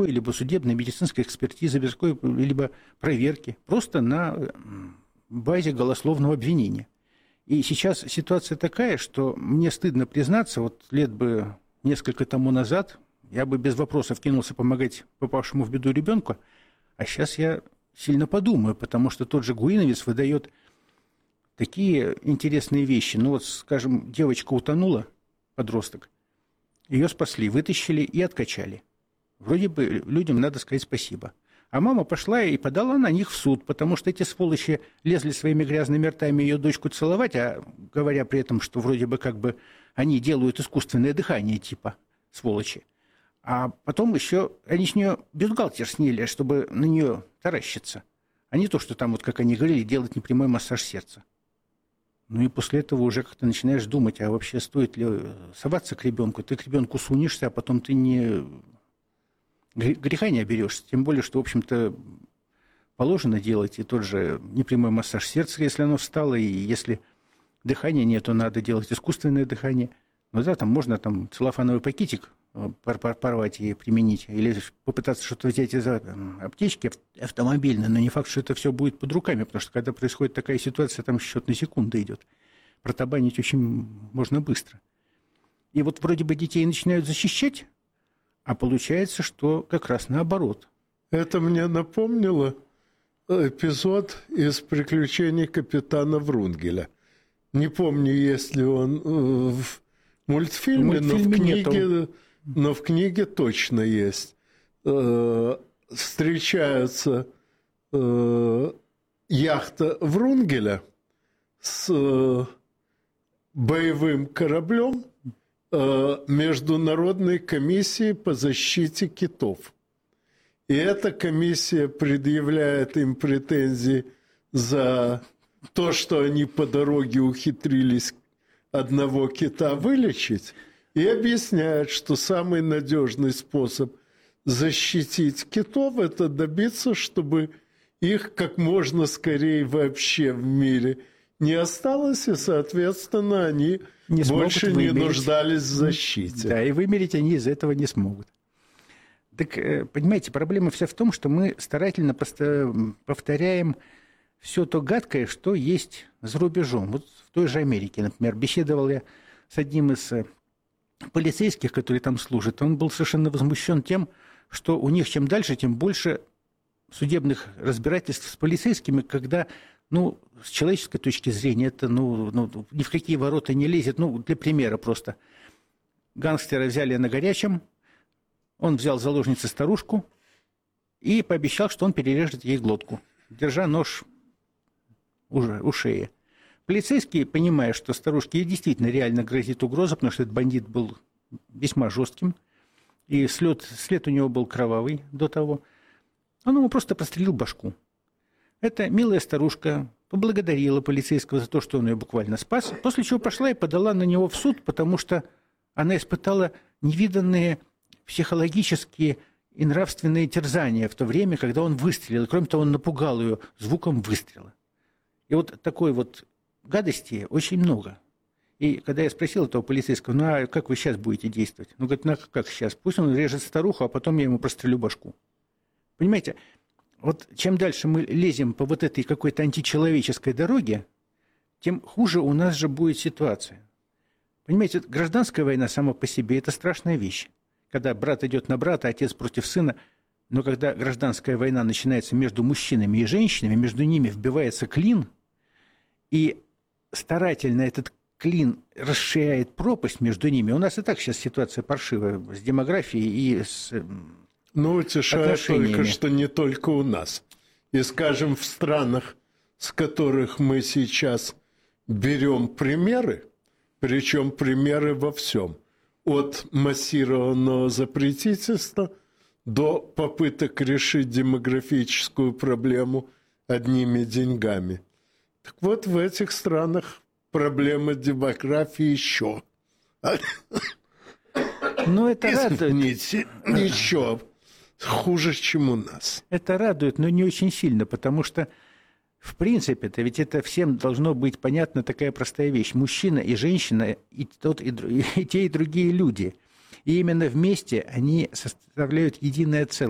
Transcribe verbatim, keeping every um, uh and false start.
какой-либо судебной медицинской экспертизы, без какой-либо проверки, просто на базе голословного обвинения. И сейчас ситуация такая, что мне стыдно признаться, вот лет бы несколько тому назад я бы без вопросов кинулся помогать попавшему в беду ребенку, а сейчас я сильно подумаю, потому что тот же Гуиновец выдает такие интересные вещи. Ну вот, скажем, девочка утонула, подросток, ее спасли, вытащили и откачали. Вроде бы людям надо сказать спасибо. А мама пошла и подала на них в суд, потому что эти сволочи лезли своими грязными ртами ее дочку целовать, а говоря при этом, что вроде бы как бы они делают искусственное дыхание, типа сволочи. А потом еще они с нее бюстгальтер сняли, чтобы на нее таращиться. А не то, что там, вот как они говорили, делать непрямой массаж сердца. Ну и после этого уже как-то начинаешь думать, а вообще стоит ли соваться к ребенку? Ты к ребенку сунешься, а потом ты не... греха не оберешься. Тем более, что, в общем-то, положено делать и тот же непрямой массаж сердца, если оно встало, и если дыхания нет, то надо делать искусственное дыхание. Ну да, там можно там целлофановый пакетик порвать и применить, или попытаться что-то взять из аптечки автомобильной, но не факт, что это все будет под руками, потому что когда происходит такая ситуация, там счет на секунду идет. Протабанить очень можно быстро. И вот вроде бы детей начинают защищать, а получается, что как раз наоборот. Это мне напомнило эпизод из «Приключений капитана Врунгеля». Не помню, есть ли он в мультфильме, в мультфильме но в книге... Нету. Но в книге точно есть. Встречаются яхта Врунгеля с боевым кораблем Международной комиссии по защите китов. И эта комиссия предъявляет им претензии за то, что они по дороге ухитрились одного кита вылечить, и объясняет, что самый надежный способ защитить китов – это добиться, чтобы их как можно скорее вообще в мире не осталось, и, соответственно, они не больше не нуждались в защите. Да, и вымереть они из этого не смогут. Так, понимаете, проблема вся в том, что мы старательно повторяем все то гадкое, что есть за рубежом. Вот в той же Америке, например, беседовал я с одним из полицейских, который там служит, он был совершенно возмущен тем, что у них чем дальше, тем больше судебных разбирательств с полицейскими, когда, ну, с человеческой точки зрения, это, ну, ну, ни в какие ворота не лезет. Ну, для примера просто. Гангстера взяли на горячем, он взял в заложницу старушку и пообещал, что он перережет ей глотку, держа нож уже у шеи. Полицейские, понимая, что старушке действительно реально грозит угроза, потому что этот бандит был весьма жестким, и след, след у него был кровавый до того, он ему просто прострелил башку. Эта милая старушка поблагодарила полицейского за то, что он ее буквально спас, после чего пошла и подала на него в суд, потому что она испытала невиданные психологические и нравственные терзания в то время, когда он выстрелил. Кроме того, он напугал ее звуком выстрела. И вот такой вот гадости очень много. И когда я спросил этого полицейского, ну а как вы сейчас будете действовать? Он говорит, ну как сейчас? Пусть он режет старуху, а потом я ему прострелю башку. Понимаете, вот чем дальше мы лезем по вот этой какой-то античеловеческой дороге, тем хуже у нас же будет ситуация. Понимаете, гражданская война сама по себе – это страшная вещь. Когда брат идет на брата, отец против сына, но когда гражданская война начинается между мужчинами и женщинами, между ними вбивается клин, и старательно этот клин расширяет пропасть между ними. У нас и так сейчас ситуация паршивая с демографией и с Ну, утешает только, что не только у нас. И, скажем, в странах, с которых мы сейчас берем примеры, причем примеры во всем, от массированного запретительства до попыток решить демографическую проблему одними деньгами. Так вот, в этих странах проблема демографии еще. Ну, это радует. Ничего. Хуже, чем у нас. Это радует, но не очень сильно, потому что, в принципе-то, ведь это всем должно быть понятна такая простая вещь. Мужчина и женщина, и, тот, и, и те, и другие люди. И именно вместе они составляют единое целое.